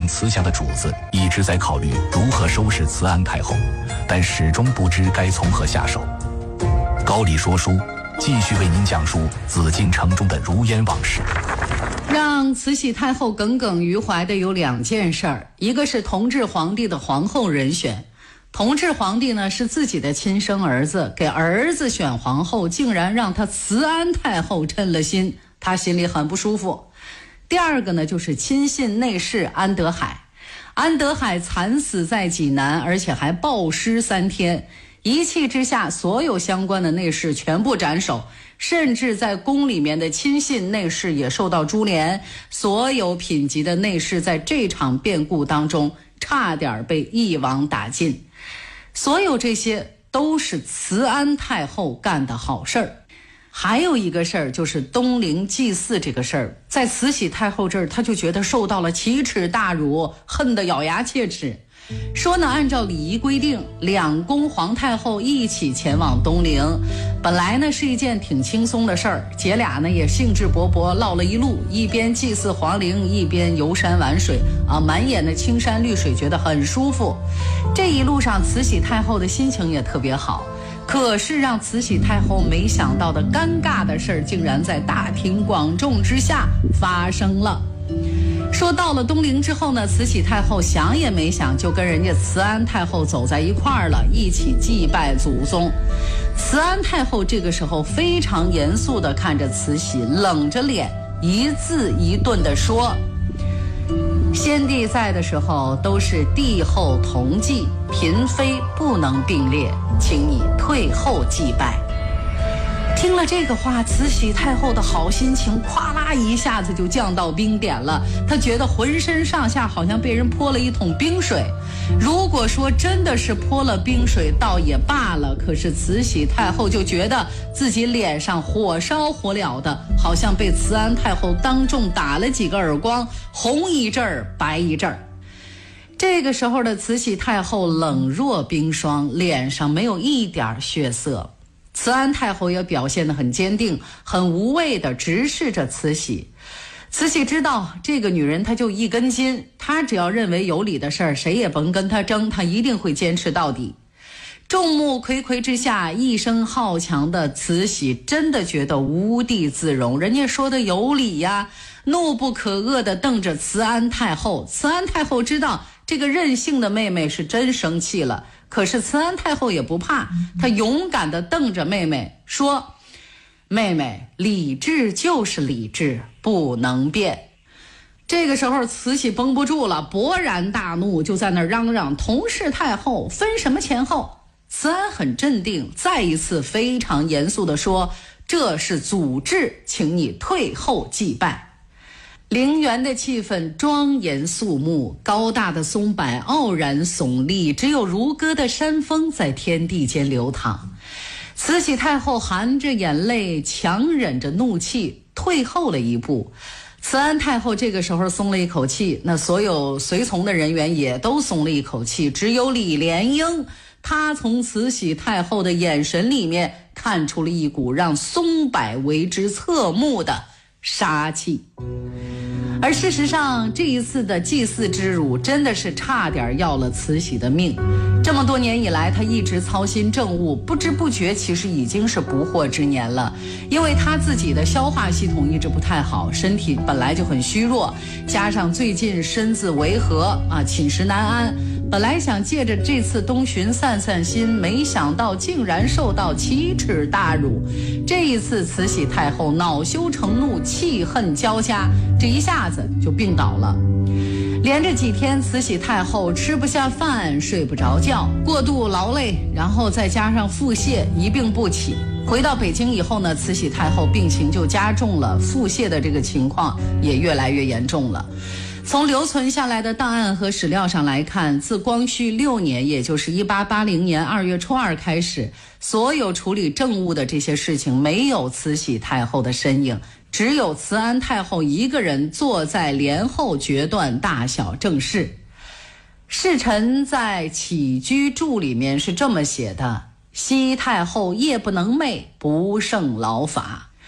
慈祥的主子一直在考虑如何收拾慈安太后，但始终不知该从何下手。高丽说书继续为您讲述紫禁城中的如烟往事。 让慈禧太后耿耿于怀的有2件事儿，一个是同治皇帝的皇后人选。同治皇帝呢是自己的亲生儿子，给儿子选皇后，竟然让他慈安太后称了心，他心里很不舒服。第二个呢就是亲信内侍安德海。安德海惨死在济南，而且还暴尸3天，一气之下所有相关的内侍全部斩首，甚至在宫里面的亲信内侍也受到株连，所有品级的内侍在这场变故当中差点被一网打尽。所有这些都是慈安太后干的好事儿。还有一个事儿就是东陵祭祀这个事儿，在慈禧太后这儿，她就觉得受到了奇耻大辱，恨得咬牙切齿。说呢，按照礼仪规定，2宫皇太后一起前往东陵，本来呢是一件挺轻松的事儿，姐俩呢也兴致勃勃唠了一路，一边祭祀皇陵，一边游山玩水啊，满眼的青山绿水，觉得很舒服。这一路上，慈禧太后的心情也特别好。可是让慈禧太后没想到的尴尬的事儿，竟然在大庭广众之下发生了。说到了东陵之后呢，慈禧太后想也没想就跟人家慈安太后走在一块儿了，一起祭拜祖宗。慈安太后这个时候非常严肃地看着慈禧，冷着脸一字一顿地说：先帝在的时候都是帝后同祭，嫔妃不能并列，请你退后祭拜。听了这个话，慈禧太后的好心情咵啦一下子就降到冰点了，她觉得浑身上下好像被人泼了一桶冰水。如果说真的是泼了冰水倒也罢了，可是慈禧太后就觉得自己脸上火烧火燎的，好像被慈安太后当众打了几个耳光，红一阵儿白一阵儿。这个时候的慈禧太后冷若冰霜，脸上没有一点血色。慈安太后也表现得很坚定，很无畏地直视着慈禧。慈禧知道这个女人她就一根筋，她只要认为有理的事儿，谁也甭跟她争，她一定会坚持到底。众目睽睽之下，一生好强的慈禧真的觉得无地自容，人家说的有理呀，怒不可遏地瞪着慈安太后。慈安太后知道这个任性的妹妹是真生气了，可是慈安太后也不怕，她勇敢地瞪着妹妹说：妹妹，理智就是理智，不能变。这个时候慈禧绷不住了，勃然大怒，就在那儿嚷嚷：同是太后，分什么前后？慈安很镇定，再一次非常严肃地说：这是祖制，请你退后祭拜。陵园的气氛庄严肃穆，高大的松柏傲然耸立，只有如歌的山峰在天地间流淌。慈禧太后含着眼泪，强忍着怒气，退后了一步。慈安太后这个时候松了一口气，那所有随从的人员也都松了一口气，只有李莲英，她从慈禧太后的眼神里面看出了一股让松柏为之侧目的杀气。而事实上，这一次的祭祀之辱真的是差点要了慈禧的命。这么多年以来，她一直操心政务，不知不觉其实已经是不惑之年了。因为她自己的消化系统一直不太好，身体本来就很虚弱，加上最近身子违和啊，寝食难安。本来想借着这次东巡散散心，没想到竟然受到奇耻大辱。这一次慈禧太后恼羞成怒，气恨交加，这一下子就病倒了。连着几天，慈禧太后吃不下饭，睡不着觉，过度劳累，然后再加上腹泻，一病不起。回到北京以后呢，慈禧太后病情就加重了，腹泻的这个情况也越来越严重了。从留存下来的档案和史料上来看，自光绪6年，也就是1880年2月初2开始，所有处理政务的这些事情没有慈禧太后的身影，只有慈安太后一个人坐在帘后决断大小政事。侍臣在起居注里面是这么写的：昔太后夜不能寐，不胜劳乏。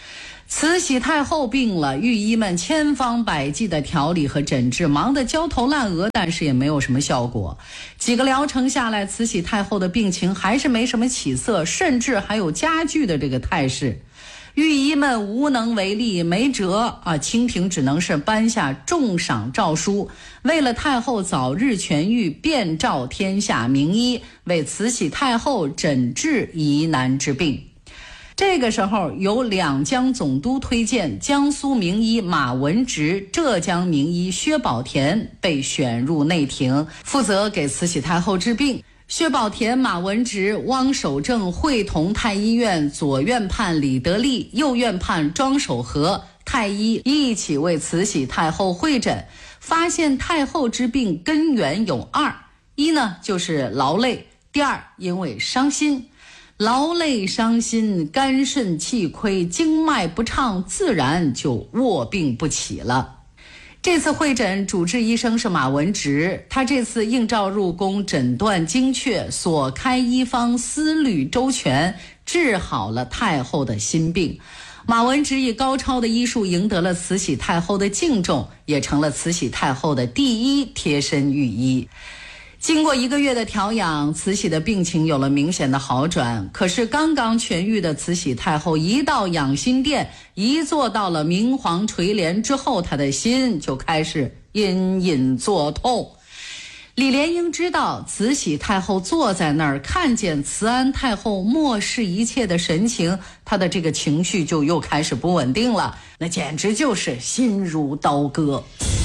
慈禧太后病了，御医们千方百计的调理和诊治，忙得焦头烂额，但是也没有什么效果。几个疗程下来，慈禧太后的病情还是没什么起色，甚至还有加剧的这个态势。御医们无能为力，没辙啊！清廷只能是颁下重赏诏书，为了太后早日痊愈，遍召天下名医，为慈禧太后诊治疑难之病。这个时候，由两江总督推荐，江苏名医马文直、浙江名医薛宝田被选入内廷，负责给慈禧太后治病。薛宝田、马文直、汪守正会同太医院左院判李德利、右院判庄守和太医一起为慈禧太后会诊，发现太后之病根源有二：一呢就是劳累，第二因为伤心。劳累伤心，肝肾气亏，经脉不畅，自然就卧病不起了。这次会诊主治医生是马文直，他这次应召入宫，诊断精确，所开医方思虑周全，治好了太后的心病。马文直以高超的医术赢得了慈禧太后的敬重，也成了慈禧太后的第一贴身御医。经过1个月的调养，慈禧的病情有了明显的好转。可是刚刚痊愈的慈禧太后一到养心殿，一坐到了明皇垂帘之后，她的心就开始隐隐作痛。李莲英知道慈禧太后坐在那儿，看见慈安太后漠视一切的神情，她的这个情绪就又开始不稳定了，那简直就是心如刀割。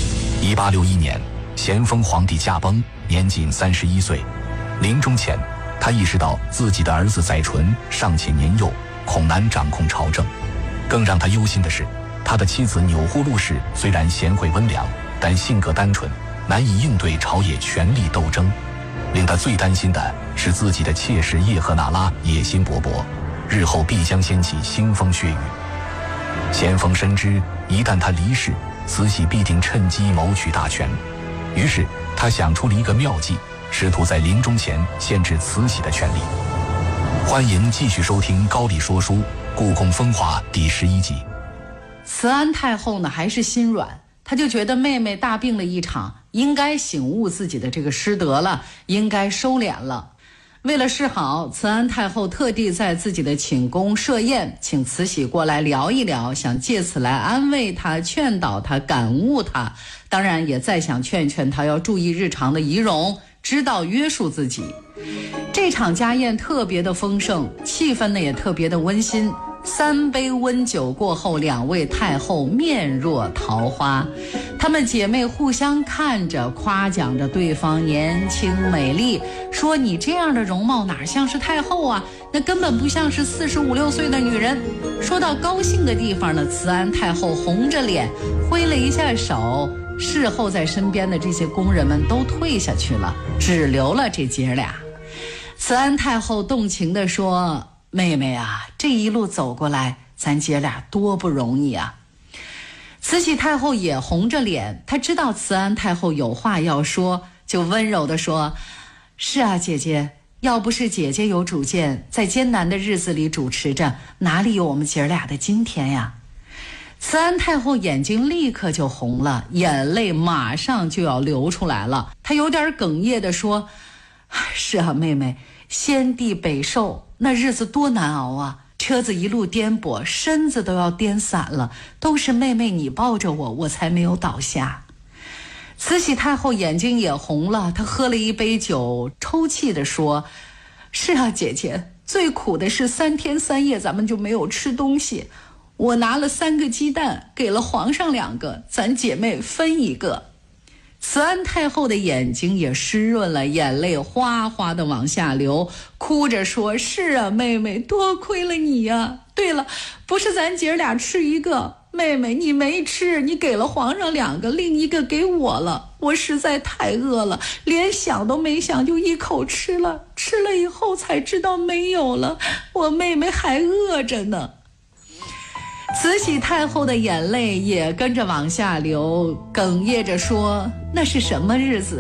1861年，咸丰皇帝驾崩，年仅31岁。临终前，他意识到自己的儿子载淳尚且年幼，恐难掌控朝政。更让他忧心的是，他的妻子钮祜禄氏虽然贤惠温良，但性格单纯，难以应对朝野权力斗争。令他最担心的是自己的妾室叶赫那拉野心勃勃，日后必将掀起腥风血雨。咸丰深知，一旦他离世，慈禧必定趁机谋取大权。于是他想出了一个妙计，试图在临终前限制慈禧的权力。欢迎继续收听高丽说书《故宫风华》第11集。 慈安太后呢还是心软，她就觉得妹妹大病了一场，应该醒悟自己的这个失德了，应该收敛了。为了示好，慈安太后特地在自己的寝宫设宴，请慈禧过来聊一聊，想借此来安慰她、劝导她、感悟她，当然也再想劝劝她要注意日常的仪容，知道约束自己。这场家宴特别的丰盛，气氛呢也特别的温馨。3杯温酒过后，2位太后面若桃花，她们姐妹互相看着，夸奖着对方年轻美丽，说你这样的容貌哪像是太后啊，那根本不像是45、6岁的女人。说到高兴的地方呢，慈安太后红着脸挥了一下手，事后在身边的这些宫人们都退下去了，只留了这姐俩。慈安太后动情地说，妹妹啊，这一路走过来，咱姐俩多不容易啊。慈禧太后也红着脸，她知道慈安太后有话要说，就温柔地说，是啊姐姐，要不是姐姐有主见，在艰难的日子里主持着，哪里有我们姐俩的今天呀。慈安太后眼睛立刻就红了，眼泪马上就要流出来了，她有点哽咽地说，是啊妹妹，先帝北狩那日子多难熬啊，车子一路颠簸，身子都要颠散了，都是妹妹你抱着我，我才没有倒下。慈禧太后眼睛也红了，她喝了一杯酒，抽泣地说，是啊姐姐，最苦的是3天3夜咱们就没有吃东西，我拿了3个鸡蛋给了皇上2个，咱姐妹分1个。慈安太后的眼睛也湿润了，眼泪哗哗的往下流，哭着说，是啊妹妹，多亏了你呀。对了，不是咱姐俩吃1个，妹妹你没吃，你给了皇上2个，另1个给我了，我实在太饿了，连想都没想就一口吃了，吃了以后才知道没有了，我妹妹还饿着呢。慈禧太后的眼泪也跟着往下流，哽咽着说，那是什么日子呀？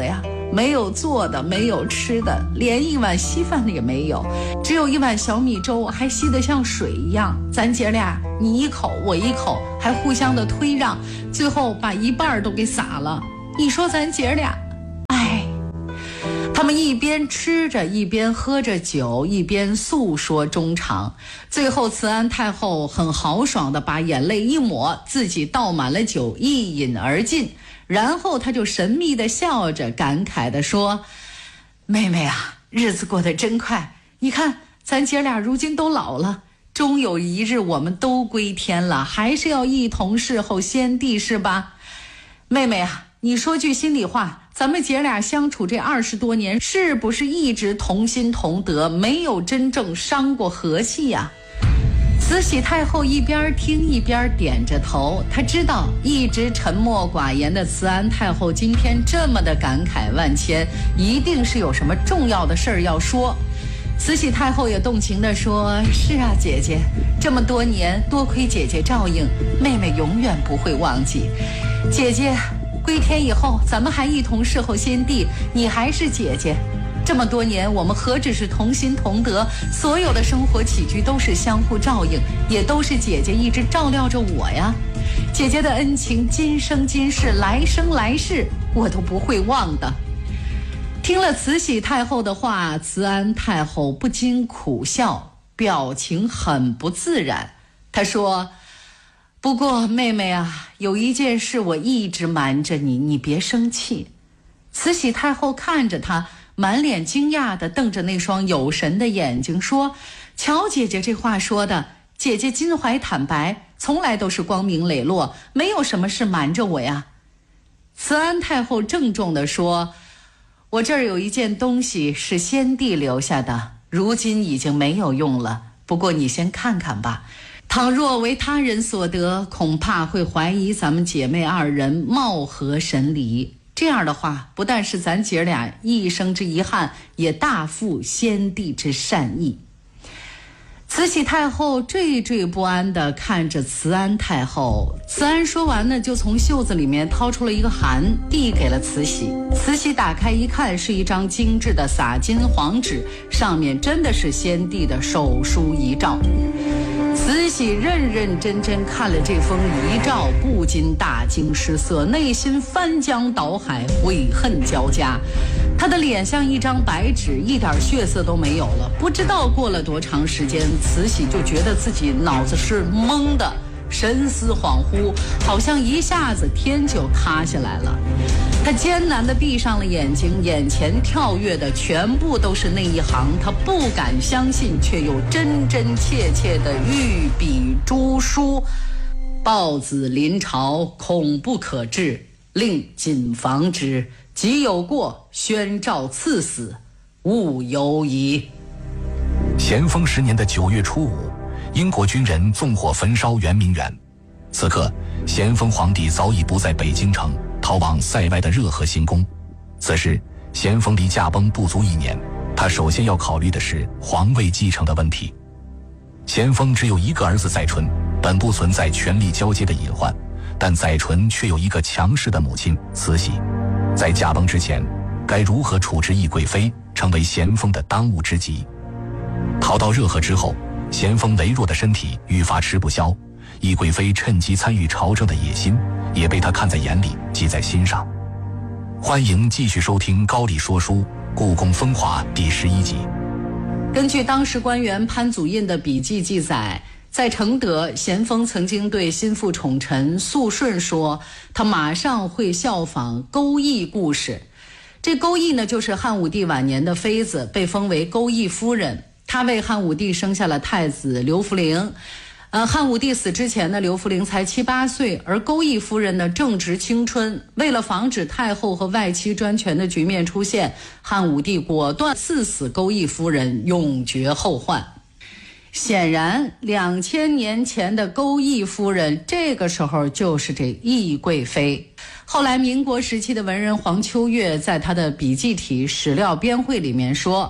没有做的，没有吃的，连一碗稀饭也没有，只有一碗小米粥，还稀得像水一样。咱姐俩你一口我一口，还互相的推让，最后把一半都给洒了。你说咱姐俩，他们一边吃着，一边喝着酒，一边诉说衷肠。最后慈安太后很豪爽地把眼泪一抹，自己倒满了酒，一饮而尽。然后他就神秘地笑着，感慨地说：妹妹啊，日子过得真快，你看咱姐俩如今都老了，终有一日我们都归天了，还是要一同侍候先帝是吧？妹妹啊，你说句心里话，咱们姐俩相处这20多年，是不是一直同心同德，没有真正伤过和气呀？慈禧太后一边听一边点着头，她知道一直沉默寡言的慈安太后今天这么的感慨万千，一定是有什么重要的事儿要说。慈禧太后也动情地说：是啊，姐姐，这么多年多亏姐姐照应，妹妹永远不会忘记。姐姐归天以后，咱们还一同侍候先帝，你还是姐姐。这么多年，我们何止是同心同德，所有的生活起居都是相互照应，也都是姐姐一直照料着我呀。姐姐的恩情，今生今世，来生来世，我都不会忘的。听了慈禧太后的话，慈安太后不禁苦笑，表情很不自然。她说：不过妹妹啊，有一件事我一直瞒着你，你别生气。慈禧太后看着她，满脸惊讶地瞪着那双有神的眼睛说：瞧姐姐这话说的，姐姐襟怀坦白，从来都是光明磊落，没有什么事瞒着我呀。慈安太后郑重地说：我这儿有一件东西是先帝留下的，如今已经没有用了，不过你先看看吧，倘若为他人所得，恐怕会怀疑咱们姐妹二人貌合神离。这样的话，不但是咱姐俩一生之遗憾，也大负先帝之善意。慈禧太后惴惴不安地看着慈安太后，慈安说完呢，就从袖子里面掏出了一个函，递给了慈禧。慈禧打开一看，是一张精致的洒金黄纸，上面真的是先帝的手书遗诏。慈禧认认真真看了这封遗诏，不禁大惊失色，内心翻江倒海，悔恨交加。她的脸像一张白纸，一点血色都没有了。不知道过了多长时间，慈禧就觉得自己脑子是懵的，神思恍惚，好像一下子天就塌下来了。她艰难地闭上了眼睛，眼前跳跃的全部都是那一行她不敢相信却又真真切切的御笔朱书：豹子临朝，恐不可治，令谨防之。即有过，宣诏赐死，勿犹疑。 咸丰10年的9月初5，英国军人纵火焚烧圆明园。此刻，咸丰皇帝早已不在北京城，逃往塞外的热河行宫。此时，咸丰离驾崩不足1年，他首先要考虑的是皇位继承的问题。咸丰只有一个儿子载淳，本不存在权力交接的隐患，但载淳却有一个强势的母亲慈禧。在驾崩之前，该如何处置懿贵妃，成为咸丰的当务之急。逃到热河之后，咸丰羸弱的身体愈发吃不消，懿贵妃趁机参与朝政的野心也被他看在眼里，记在心上。欢迎继续收听高丽说书故宫风华第11集。 根据当时官员潘祖印的笔记记载，在承德，咸丰曾经对心腹宠臣肃顺说，他马上会效仿钩弋故事。这钩弋呢，就是汉武帝晚年的妃子，被封为钩弋夫人。她为汉武帝生下了太子刘弗陵。汉武帝死之前呢，刘弗陵才7、8岁，而钩弋夫人呢正值青春。为了防止太后和外戚专权的局面出现，汉武帝果断赐死钩弋夫人，永绝后患。显然2000年前的钩弋夫人，这个时候就是这懿贵妃。后来民国时期的文人黄秋月在他的笔记体史料编会里面说，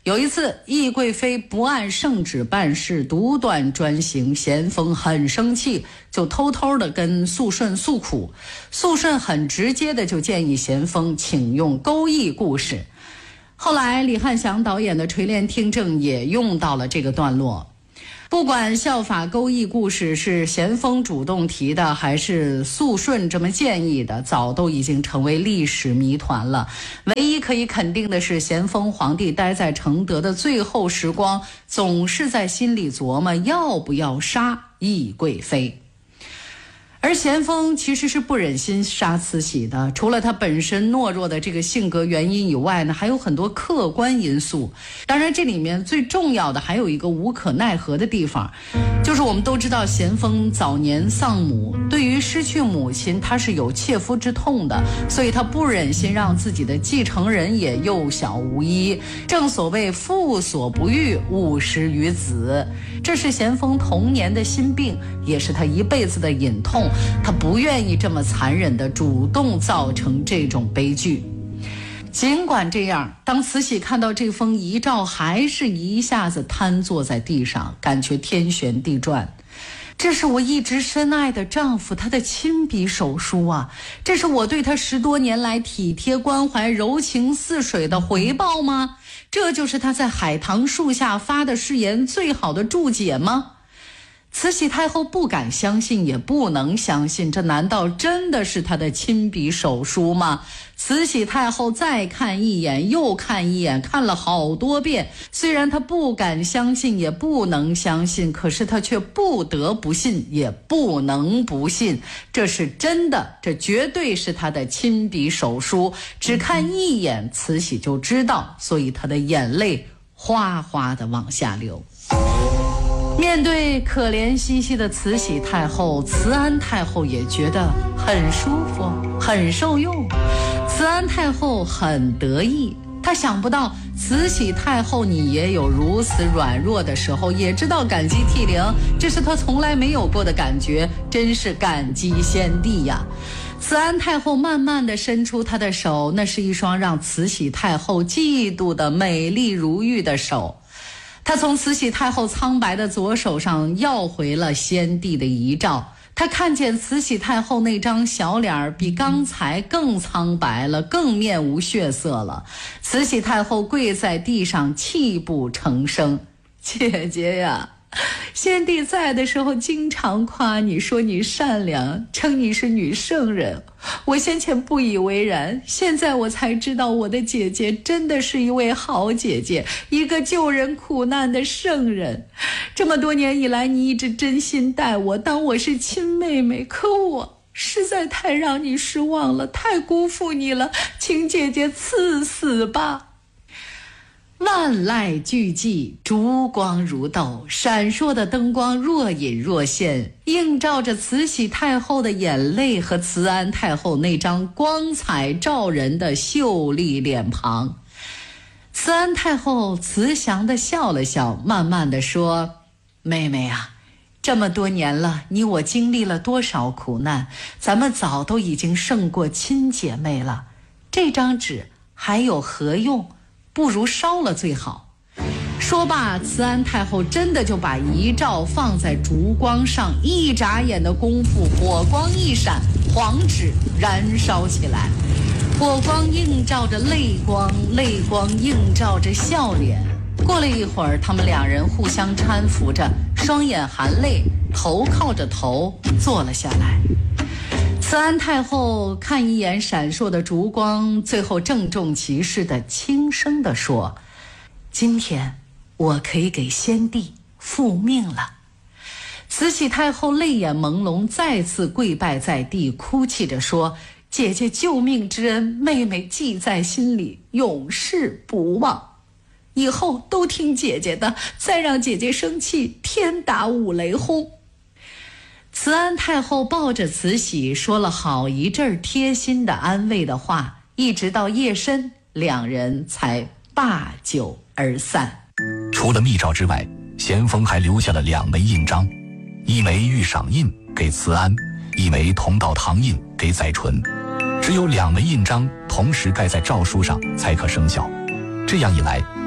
有一次，懿贵妃不按圣旨办事，独断专行，咸丰很生气，就偷偷的跟肃顺诉苦。肃顺很直接的就建议咸丰请用钩弋故事。后来李翰祥导演的《垂帘听政》也用到了这个段落。不管效法钩弋故事是咸丰主动提的还是肃顺这么建议的，早都已经成为历史谜团了。唯一可以肯定的是，咸丰皇帝待在承德的最后时光，总是在心里琢磨要不要杀懿贵妃。而咸丰其实是不忍心杀慈禧的，除了他本身懦弱的这个性格原因以外呢，还有很多客观因素。当然这里面最重要的还有一个无可奈何的地方，就是我们都知道咸丰早年丧母，对于失去母亲他是有切肤之痛的，所以他不忍心让自己的继承人也幼小无依。正所谓父所不育，勿施于子，这是咸丰童年的心病，也是他一辈子的隐痛。他不愿意这么残忍地主动造成这种悲剧。尽管这样，当慈禧看到这封遗诏，还是一下子瘫坐在地上，感觉天旋地转。这是我一直深爱的丈夫他的亲笔手书啊，这是我对他10多年来体贴关怀、柔情似水的回报吗？这就是他在海棠树下发的誓言最好的注解吗？慈禧太后不敢相信，也不能相信，这难道真的是她的亲笔手书吗？慈禧太后再看一眼又看一眼，看了好多遍，虽然她不敢相信也不能相信，可是她却不得不信也不能不信，这是真的，这绝对是她的亲笔手书。只看一眼慈禧就知道，所以她的眼泪哗哗地往下流。面对可怜兮兮的慈禧太后，慈安太后也觉得很舒服，很受用。慈安太后很得意，她想不到慈禧太后你也有如此软弱的时候，也知道感激涕零，这是她从来没有过的感觉，真是感激先帝呀。慈安太后慢慢地伸出她的手，那是一双让慈禧太后嫉妒的美丽如玉的手。他从慈禧太后苍白的左手上要回了先帝的遗诏，他看见慈禧太后那张小脸比刚才更苍白了，更面无血色了。慈禧太后跪在地上泣不成声：“姐姐呀，先帝在的时候经常夸你，说你善良，称你是女圣人。我先前不以为然，现在我才知道我的姐姐真的是一位好姐姐，一个救人苦难的圣人。这么多年以来，你一直真心待我，当我是亲妹妹，可我实在太让你失望了，太辜负你了，请姐姐赐死吧。”万籁俱寂，烛光如豆，闪烁的灯光若隐若现，映照着慈禧太后的眼泪和慈安太后那张光彩照人的秀丽脸庞。慈安太后慈祥地笑了笑，慢慢地说：“妹妹啊，这么多年了，你我经历了多少苦难，咱们早都已经胜过亲姐妹了，这张纸还有何用？不如烧了最好。”说罢，慈安太后真的就把遗诏放在烛光上，一眨眼的功夫，火光一闪，黄纸燃烧起来，火光映照着泪光，泪光映照着笑脸。过了一会儿，他们两人互相搀扶着，双眼含泪，头靠着头坐了下来。慈安太后看一眼闪烁的烛光，最后郑重其事地轻声地说：“今天我可以给先帝复命了。”慈禧太后泪眼朦胧，再次跪拜在地，哭泣着说：“姐姐救命之恩，妹妹记在心里，永世不忘。以后都听姐姐的，再让姐姐生气，天打五雷轰。”慈安太后抱着慈禧说了好一阵贴心的安慰的话，一直到夜深，两人才罢酒而散。 除了密诏之外，咸丰还留下了2枚印章，一枚御赏印给慈安，一枚同道堂印给载淳。只有2枚印章同时盖在诏书上才可生效。这样一来，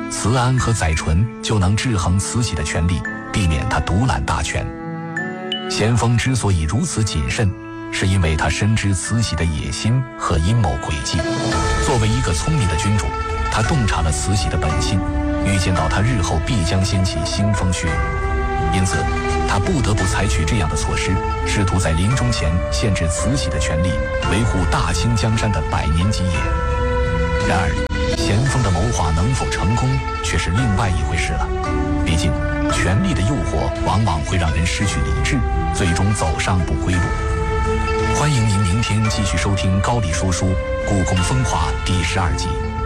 慈安和载淳就能制衡慈禧的权力，避免他独揽大权。咸丰之所以如此谨慎，是因为他深知慈禧的野心和阴谋诡计。作为一个聪明的君主，他洞察了慈禧的本性，预见到他日后必将掀起腥风血雨，因此他不得不采取这样的措施，试图在临终前限制慈禧的权力，维护大清江山的百年基业。然而咸丰的谋划能否成功却是另外一回事了。毕竟权力的诱惑往往会让人失去理智，最终走上不归路。欢迎您明天继续收听高丽说书故宫风华第12集。